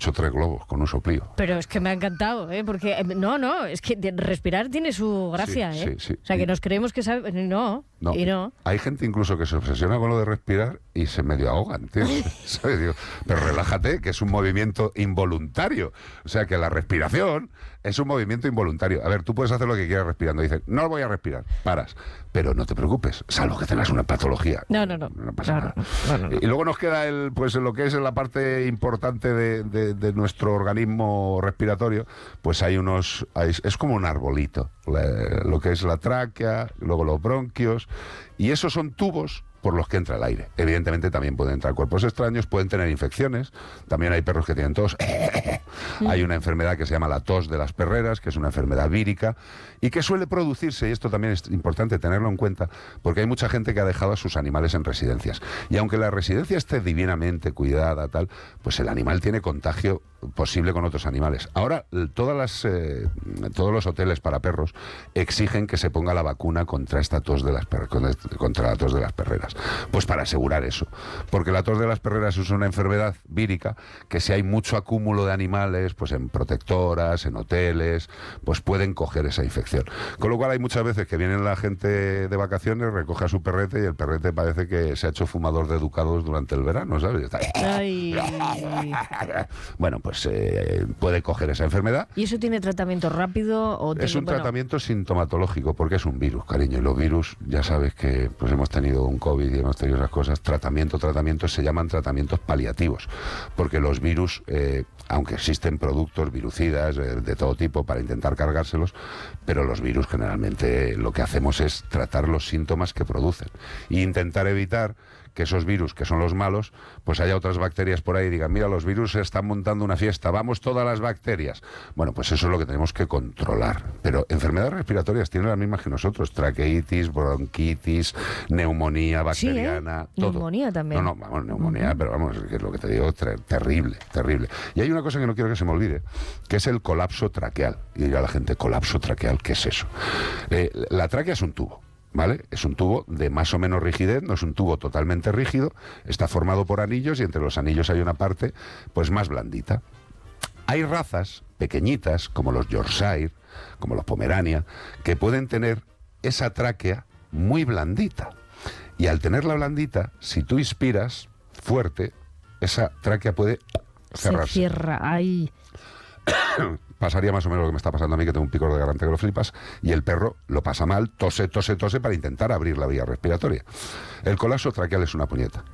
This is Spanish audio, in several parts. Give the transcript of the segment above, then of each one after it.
hecho 3 globos con un soplío. Pero es que me ha encantado, porque es que respirar tiene su gracia, Sí. O sea, que nos creemos que sabe... No. Hay gente incluso que se obsesiona con lo de respirar y se medio ahogan, tío. ¿Sabes? Digo, pero relájate, que es un movimiento involuntario. O sea, que la respiración es un movimiento involuntario. A ver, tú puedes hacer lo que quieras respirando. Dices, no voy a respirar, paras. Pero no te preocupes, salvo que tengas una patología. No pasa nada. No. Y luego nos queda lo que es la parte importante de nuestro organismo respiratorio. Pues es como un arbolito. Lo que es la tráquea, luego los bronquios. Y esos son tubos por los que entra el aire. Evidentemente también pueden entrar cuerpos extraños, pueden tener infecciones, también hay perros que tienen tos. Hay una enfermedad que se llama la tos de las perreras, que es una enfermedad vírica, y que suele producirse, y esto también es importante tenerlo en cuenta, porque hay mucha gente que ha dejado a sus animales en residencias. Y aunque la residencia esté divinamente cuidada, pues el animal tiene contagio posible con otros animales. Ahora, todos los hoteles para perros exigen que se ponga la vacuna contra esta tos de contra la tos de las perreras. Pues para asegurar eso. Porque la tos de las perreras es una enfermedad vírica que si hay mucho acúmulo de animales, pues en protectoras, en hoteles, pues pueden coger esa infección. Con lo cual hay muchas veces que viene la gente de vacaciones, recoge a su perrete y el perrete parece que se ha hecho fumador de Ducados durante el verano, ¿sabes? Bueno, pues puede coger esa enfermedad. ¿Y eso tiene tratamiento rápido? Es un tratamiento sintomatológico, porque es un virus, cariño. Y los virus, ya sabes que pues hemos tenido un COVID y hemos tenido esas cosas. Tratamientos se llaman tratamientos paliativos, porque los virus, aunque existen productos virucidas de todo tipo para intentar cargárselos, pero los virus generalmente lo que hacemos es tratar los síntomas que producen e intentar evitar que esos virus, que son los malos, pues haya otras bacterias por ahí y digan, mira, los virus están montando una fiesta, vamos todas las bacterias. Bueno, pues eso es lo que tenemos que controlar. Pero enfermedades respiratorias tienen las mismas que nosotros: traqueitis, bronquitis, neumonía bacteriana, todo. Neumonía también. Neumonía, pero vamos, que es lo que te digo, terrible. Y hay una cosa que no quiero que se me olvide, que es el colapso traqueal. Y dirá la gente, ¿colapso traqueal? ¿Qué es eso? La tráquea es un tubo, ¿vale? Es un tubo de más o menos rigidez, no es un tubo totalmente rígido, está formado por anillos y entre los anillos hay una parte pues más blandita. Hay razas pequeñitas, como los Yorkshire, como los Pomerania, que pueden tener esa tráquea muy blandita. Y al tenerla blandita, si tú inspiras fuerte, esa tráquea puede cerrarse. Se cierra, ahí. Pasaría más o menos lo que me está pasando a mí, que tengo un picor de garganta que lo flipas, y el perro lo pasa mal, tose para intentar abrir la vía respiratoria. El colapso traqueal es una puñeta,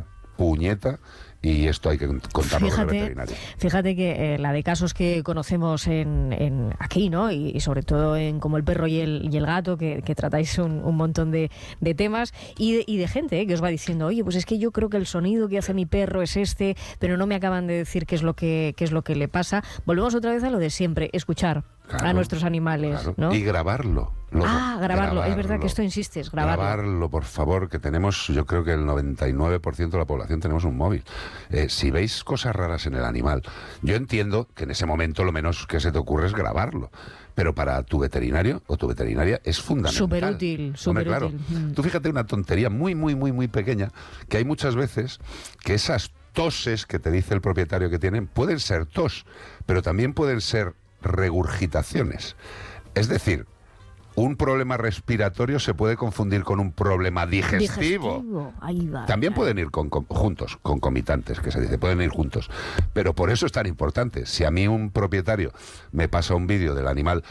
y esto hay que contarlo con el veterinario. Fíjate que la de casos que conocemos en aquí, ¿no? Y sobre todo en como el perro y el gato, que tratáis un montón de temas, y de gente que os va diciendo, oye, pues es que yo creo que el sonido que hace mi perro es este, pero no me acaban de decir qué es lo que le pasa. Volvemos otra vez a lo de siempre, escuchar a nuestros animales, ¿no? Y grabarlo. Grabarlo. Es verdad que esto insistes, grabarlo, por favor, que tenemos, yo creo que el 99% de la población tenemos un móvil. Si veis cosas raras en el animal, yo entiendo que en ese momento lo menos que se te ocurre es grabarlo, pero para tu veterinario o tu veterinaria es fundamental. Súper útil. Claro. Tú fíjate una tontería muy pequeña, que hay muchas veces que esas toses que te dice el propietario que tienen pueden ser tos, pero también pueden ser regurgitaciones. Es decir, un problema respiratorio se puede confundir con un problema digestivo. Ahí va. También pueden ir juntos, concomitantes, que se dice, pueden ir juntos. Pero por eso es tan importante. Si a mí un propietario me pasa un vídeo del animal,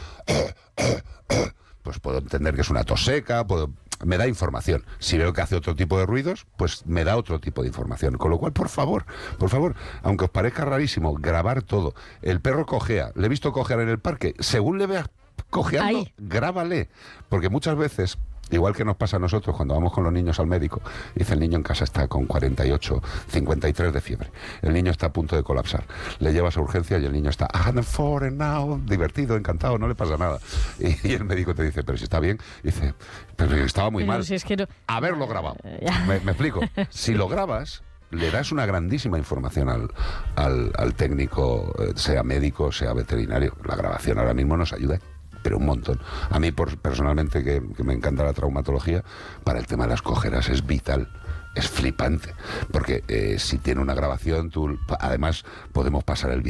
pues puedo entender que es una tos seca, me da información. Si veo que hace otro tipo de ruidos, pues me da otro tipo de información. Con lo cual, por favor, aunque os parezca rarísimo, grabar todo. El perro cojea, le he visto cojear en el parque, según le veas cojeando, grábale. Porque muchas veces, igual que nos pasa a nosotros cuando vamos con los niños al médico, dice el niño en casa está con 48, 53 de fiebre. El niño está a punto de colapsar. Le llevas a urgencia y el niño está 104 now, divertido, encantado, no le pasa nada. Y el médico te dice, pero si está bien. Dice, pero estaba muy mal. Si es que no... Haberlo grabado. ¿Me explico? Si lo grabas, le das una grandísima información al técnico, sea médico, sea veterinario. La grabación ahora mismo nos ayuda, pero un montón. A mí, personalmente, que me encanta la traumatología, para el tema de las cojeras es vital. Es flipante, porque si tiene una grabación, además podemos pasar el vídeo